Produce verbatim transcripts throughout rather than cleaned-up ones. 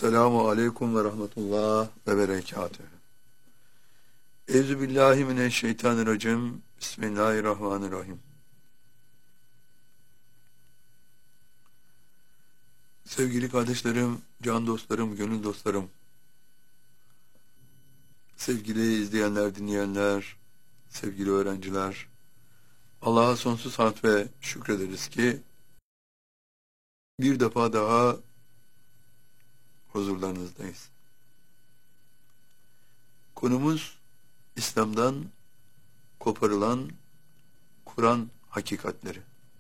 Esselamu aleyküm ve rahmetullah ve berekatühü. Euzubillahimineşşeytanirracim. Bismillahirrahmanirrahim. Sevgili kardeşlerim, can dostlarım, gönül dostlarım, sevgili izleyenler, dinleyenler, sevgili öğrenciler, Allah'a sonsuz hamd ve şükrederiz ki bir defa daha huzurlarınızdayız. Konumuz İslam'dan koparılan Kur'an hakikatleri.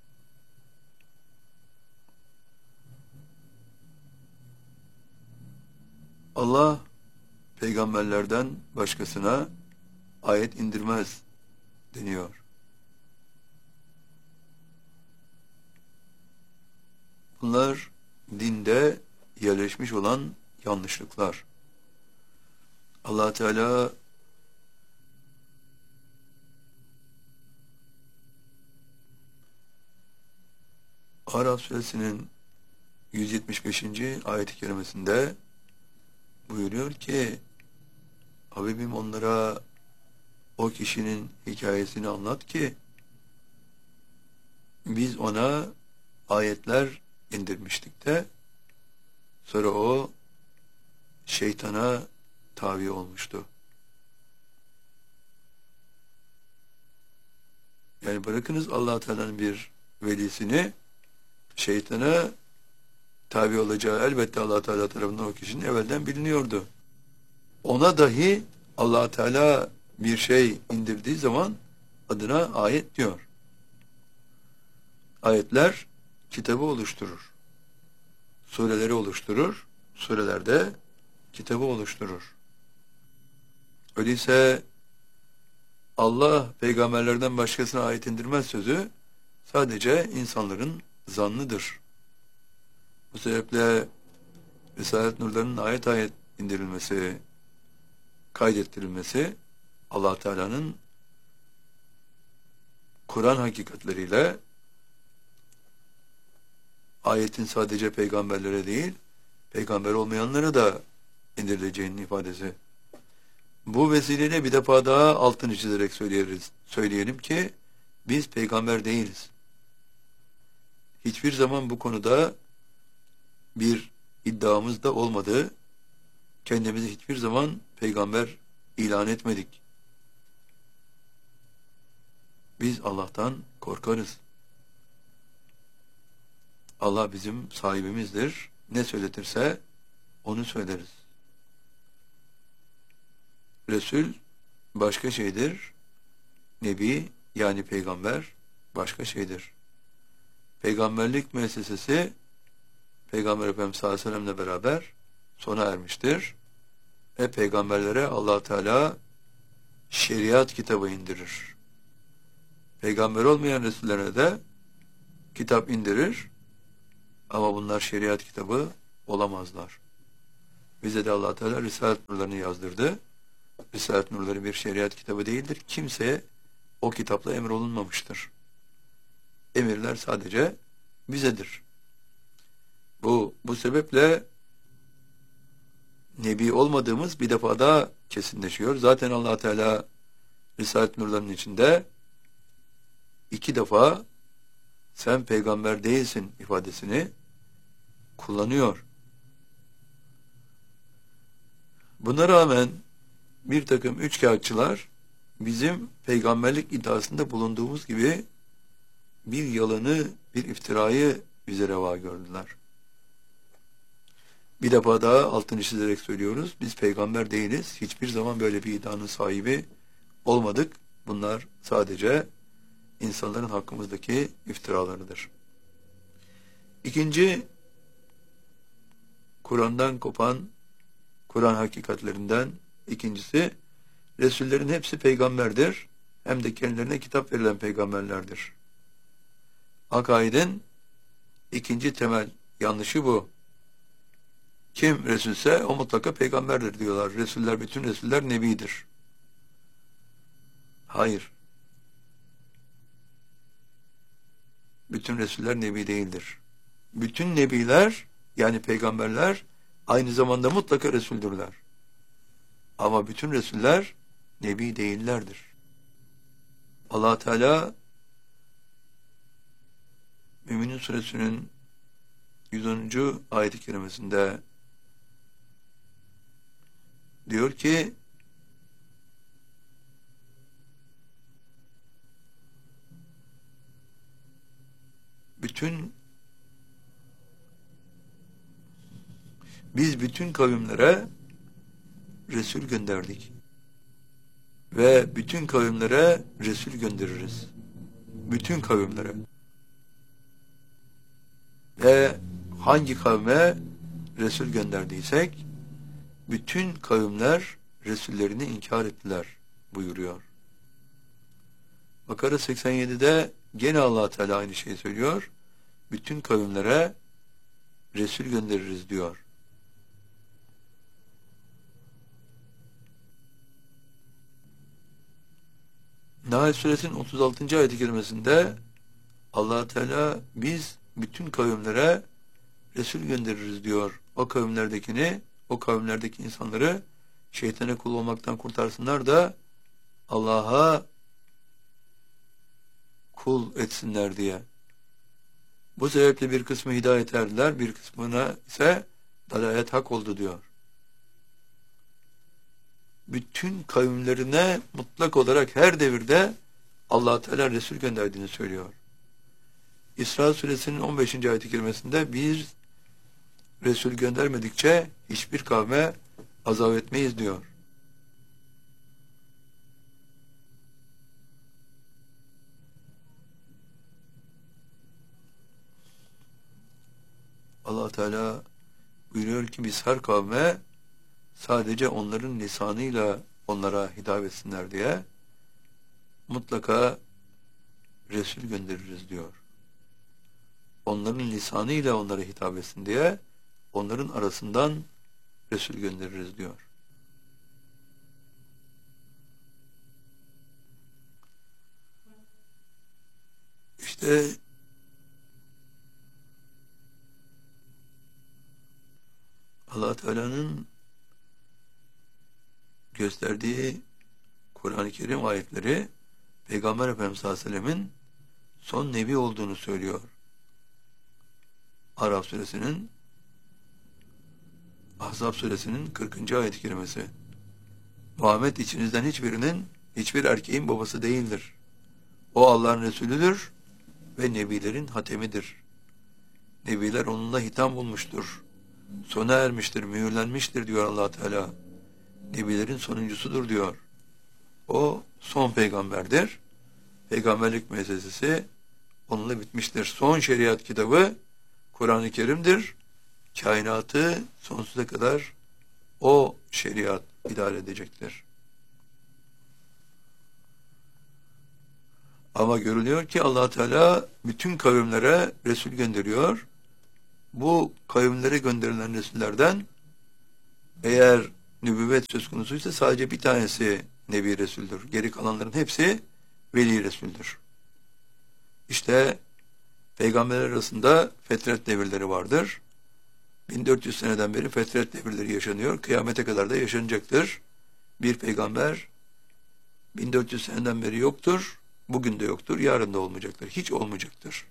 Allah peygamberlerden başkasına ayet indirmez deniyor. Bunlar dinde yerleşmiş olan yanlışlıklar. Allah Teala Araf suresinin yüz yetmiş beşinci ayet-i kerimesinde buyuruyor ki, Habibim onlara o kişinin hikayesini anlat ki biz ona ayetler indirmiştik de sonra o şeytana tabi olmuştu. Yani bırakınız Allah Teala'nın bir velisini, şeytana tabi olacağı elbette Allah Teala tarafından o kişinin evvelden biliniyordu. Ona dahi Allah Teala bir şey indirdiği zaman adına ayet diyor. Ayetler kitabı oluşturur. Sureleri oluşturur. Surelerde kitabı oluşturur. Öyleyse Allah peygamberlerden başkasına ayet indirmez sözü sadece insanların zannıdır. Bu sebeple Risalet nurlarının ayet ayet indirilmesi, kaydettirilmesi Allah Teala'nın Kur'an hakikatleriyle ayetin sadece peygamberlere değil, peygamber olmayanlara da indirileceğinin ifadesi. Bu vesileyle bir defa daha altını çizerek söyleyeriz, söyleyelim ki biz peygamber değiliz. Hiçbir zaman bu konuda bir iddiamız da olmadı. Kendimizi hiçbir zaman peygamber ilan etmedik. Biz Allah'tan korkarız. Allah bizim sahibimizdir. Ne söyletirse onu söyleriz. Resul başka şeydir. Nebi yani peygamber başka şeydir. Peygamberlik müessesesi Peygamber Efendimiz sallallahu aleyhi ve sellem'le beraber sona ermiştir. Ve peygamberlere Allah Teala şeriat kitabı indirir. Peygamber olmayan Resullerine de kitap indirir. Ama bunlar şeriat kitabı olamazlar. Bize de Allah Teala Risalet nurlarını yazdırdı. Risalet nurları bir şeriat kitabı değildir. Kimseye o kitapla emrolunmamıştır. Emirler sadece bizedir. Bu, bu sebeple Nebi olmadığımız bir defa daha kesinleşiyor. Zaten Allah Teala Risalet nurlarının içinde iki defa sen peygamber değilsin ifadesini kullanıyor. Buna rağmen bir takım üçkağıtçılar bizim peygamberlik iddiasında bulunduğumuz gibi bir yalanı, bir iftirayı bize reva gördüler. Bir defa daha altını çizerek söylüyoruz. Biz peygamber değiliz. Hiçbir zaman böyle bir iddianın sahibi olmadık. Bunlar sadece insanların hakkımızdaki iftiralarıdır. İkinci, Kur'an'dan kopan Kur'an hakikatlerinden ikincisi, Resullerin hepsi peygamberdir. Hem de kendilerine kitap verilen peygamberlerdir. Akaidin ikinci temel yanlışı bu. Kim Resulse o mutlaka peygamberdir diyorlar. Resuller, bütün Resuller Nebidir. Hayır. Bütün Resuller Nebi değildir. Bütün Nebiler yani peygamberler aynı zamanda mutlaka Resuldürler. Ama bütün Resuller Nebi değillerdir. Allah Teala Müminin Suresinin yüz onuncu ayet-i kerimesinde diyor ki bütün biz bütün kavimlere Resul gönderdik. Ve bütün kavimlere Resul göndeririz. Bütün kavimlere. Ve hangi kavme Resul gönderdiysek bütün kavimler Resullerini inkar ettiler buyuruyor. Bakara seksen yedide gene Allah Teala aynı şeyi söylüyor. Bütün kavimlere Resul göndeririz diyor. Nahl Suresinin otuz altıncı ayet-i kerimesinde Allah Teala biz bütün kavimlere Resul göndeririz diyor. O kavimlerdekini, o kavimlerdeki insanları şeytana kul olmaktan kurtarsınlar da Allah'a kul etsinler diye. Bu sebeple bir kısmı hidayet erdiler, bir kısmına ise dalalet hak oldu diyor. Bütün kavimlerine mutlak olarak her devirde Allah Teala Resul gönderdiğini söylüyor. İsra Suresinin on beşinci ayet-i kerimesinde biz Resul göndermedikçe hiçbir kavme azap etmeyiz diyor. Allah Teala buyuruyor ki biz her kavme sadece onların lisanıyla onlara hitap etsinler diye mutlaka Resul göndeririz diyor. Onların lisanıyla onlara hitap etsin diye onların arasından Resul göndeririz diyor. İşte Allah Teala'nın gösterdiği Kur'an-ı Kerim ayetleri Peygamber Efendimiz sallallahu aleyhi ve sellemin son nebi olduğunu söylüyor. Araf suresinin Ahzab suresinin kırkıncı ayet-i kerimesi. Muhammed içinizden hiçbirinin hiçbir erkeğin babası değildir. O Allah'ın Resulüdür ve nebilerin hatemidir. Nebiler onunla hitam bulmuştur. Sona ermiştir, mühürlenmiştir diyor Allah Teala. Nebilerin sonuncusudur diyor. O son peygamberdir. Peygamberlik müessesesi onunla bitmiştir. Son şeriat kitabı Kur'an-ı Kerim'dir. Kainatı sonsuza kadar o şeriat idare edecektir. Ama görülüyor ki Allah Teala bütün kavimlere Resul gönderiyor. Bu kavimlere gönderilen Resullerden eğer nübüvvet söz konusuysa sadece bir tanesi Nebi Resul'dür. Geri kalanların hepsi Veli Resul'dür. İşte peygamberler arasında fetret devirleri vardır. bin dört yüz seneden beri fetret devirleri yaşanıyor. Kıyamete kadar da yaşanacaktır. Bir peygamber bin dört yüz seneden beri yoktur. Bugün de yoktur. Yarın da olmayacaktır. Hiç olmayacaktır.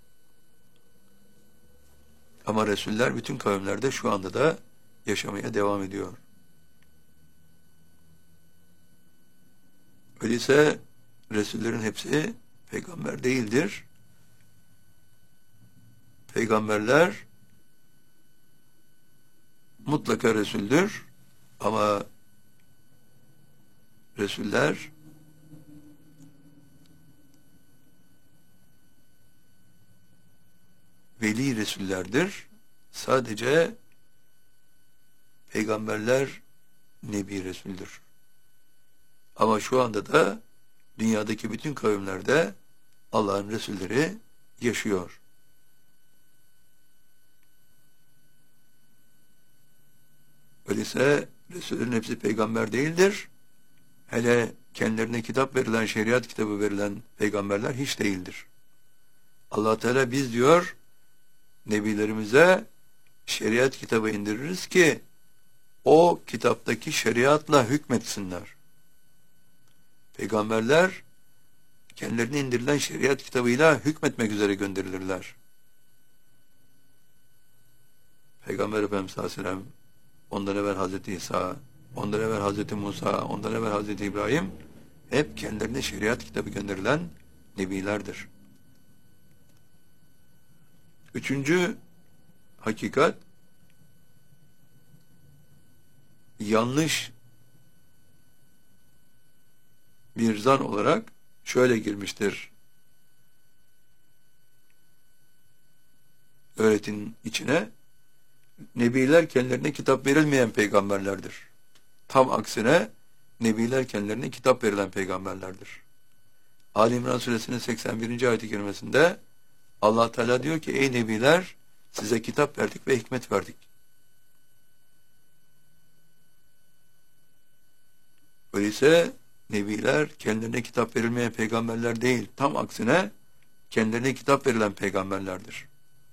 Ama Resuller bütün kavimlerde şu anda da yaşamaya devam ediyor. Öyleyse Resullerin hepsi peygamber değildir. Peygamberler mutlaka Resul'dür ama Resuller veli Resullerdir. Sadece peygamberler Nebi Resul'dür. Ama şu anda da dünyadaki bütün kavimlerde Allah'ın Resulleri yaşıyor. Öyleyse Resullerin hepsi peygamber değildir. Hele kendilerine kitap verilen, şeriat kitabı verilen peygamberler hiç değildir. Allah Teala biz diyor, nebilerimize şeriat kitabı indiririz ki o kitaptaki şeriatla hükmetsinler. Peygamberler kendilerine indirilen şeriat kitabıyla hükmetmek üzere gönderilirler. Peygamber Efendimiz sallallahu aleyhi ve sellem, ondan evvel Hazreti İsa, ondan evvel Hazreti Musa, ondan evvel Hazreti İbrahim hep kendilerine şeriat kitabı gönderilen nebilerdir. Üçüncü hakikat, yanlış bir zan olarak şöyle girmiştir öğretinin içine: nebiler kendilerine kitap verilmeyen peygamberlerdir. Tam aksine nebiler kendilerine kitap verilen peygamberlerdir. Ali İmran suresinin seksen birinci ayet-i kerimesinde Allah Teala diyor ki: ey nebiler, size kitap verdik ve hikmet verdik. Öyleyse nebiler kendilerine kitap verilmeyen peygamberler değil, tam aksine kendilerine kitap verilen peygamberlerdir.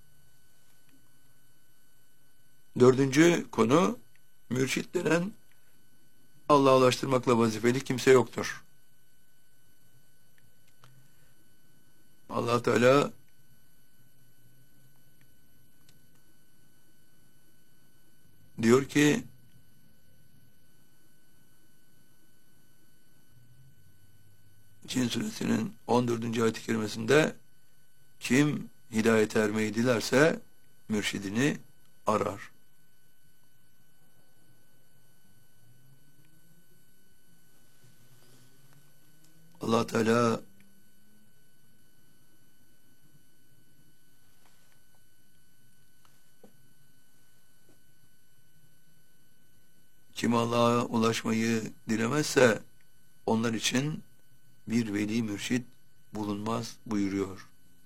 Dördüncü konu, mürşit denen Allah'a ulaştırmakla vazifeli kimse yoktur. Allah Teala diyor ki: Cin suresinin on dördüncü ayet-i kerimesinde, kim hidayete ermeyi dilerse mürşidini arar. Allah Teala kim Allah'a ulaşmayı dilemezse onlar için bir veli mürşid bulunmaz buyuruyor.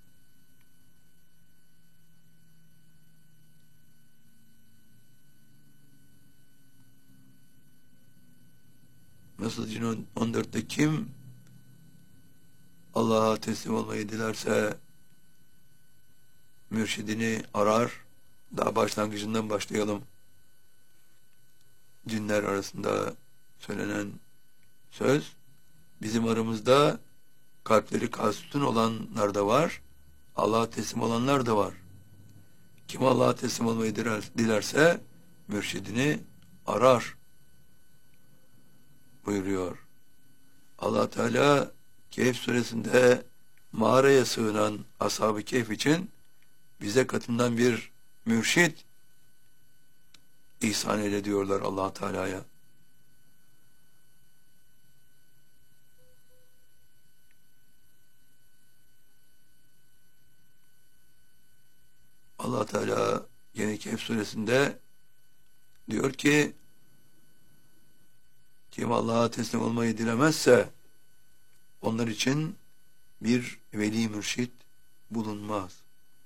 Nasıl Cin on dörtte kim Allah'a teslim olmayı dilerse mürşidini arar. Daha başlangıcından başlayalım. Cinler arasında söylenen söz, bizim aramızda kalpleri kasütün olanlar da var, Allah'a teslim olanlar da var. Kim Allah'a teslim olmayı dilerse mürşidini arar buyuruyor. Allah Teala Kehf suresinde mağaraya sığınan ashab-ı Kehf için bize katından bir mürşid ihsan eyle diyorlar Allah Teala'ya. Allah Teala yine Kehf suresinde diyor ki: kim Allah'a teslim olmayı dilemezse onlar için bir veli mürşid bulunmaz.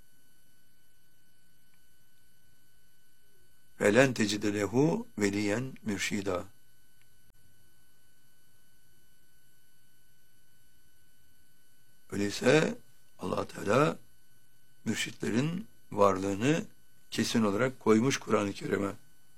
Velen tecide lehu veliyen mürşida. Öyleyse Allah Teala mürşitlerin varlığını kesin olarak koymuş Kur'an-ı Kerim'e.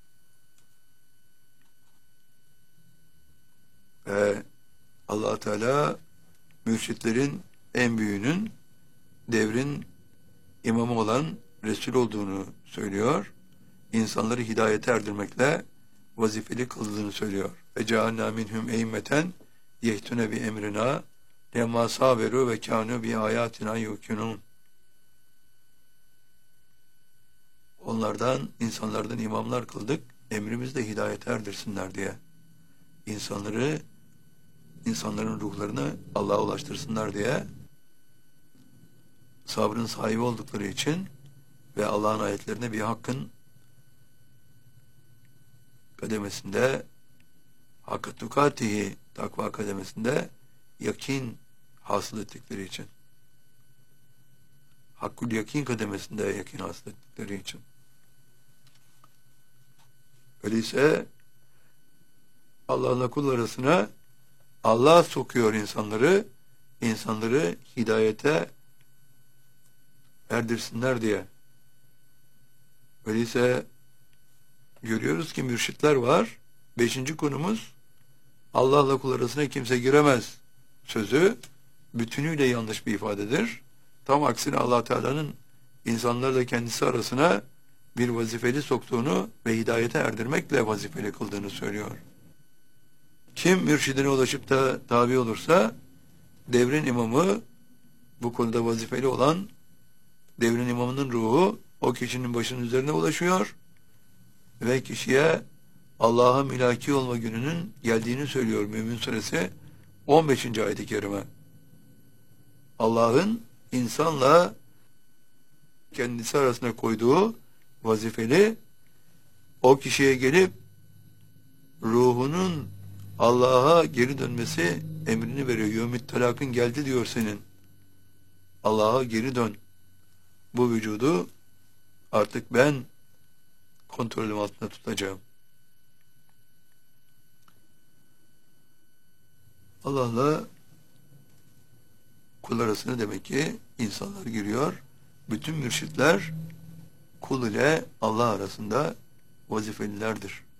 Ve Allah Teala mürşitlerin en büyüğünün devrin imamı olan Resul olduğunu söylüyor. İnsanları hidayete erdirmekle vazifeli kıldığını söylüyor. Ve cealna minhum e'immeten yehtune bi emrina lemma saberu ve kanu bi ayatina yukinun. Onlardan, insanlardan imamlar kıldık, emrimizle hidayete erdirsinler diye. İnsanları, insanların ruhlarını Allah'a ulaştırsınlar diye, sabrın sahibi oldukları için ve Allah'ın ayetlerine bir hakkın kademesinde, hakka tukatihi, takva kademesinde yakin hasıl ettikleri için, hakkul yakin kademesinde yakin hasıl ettikleri için. Öyleyse Allah'la kul arasına Allah sokuyor insanları, insanları hidayete erdirsinler diye. Öyleyse görüyoruz ki mürşitler var. Beşinci konumuz, Allah'la kul arasına kimse giremez sözü bütünüyle yanlış bir ifadedir. Tam aksine Allah Teala'nın insanlarla kendisi arasına bir vazifeli soktuğunu ve hidayete erdirmekle vazifeli kıldığını söylüyor. Kim mürşidine ulaşıp da tabi olursa, devrin imamı, bu konuda vazifeli olan devrin imamının ruhu o kişinin başının üzerine ulaşıyor ve kişiye Allah'a mülaki olma gününün geldiğini söylüyor Mümin Suresi on beşinci ayet-i kerime. Allah'ın insanla kendisi arasına koyduğu vazifeli o kişiye gelip ruhunun Allah'a geri dönmesi emrini veriyor. Yevmit talakın geldi diyor senin. Allah'a geri dön. Bu vücudu artık ben kontrolüm altında tutacağım. Allah'la kul arasına demek ki insanlar giriyor. Bütün mürşitler kul ile Allah arasında vazifelilerdir.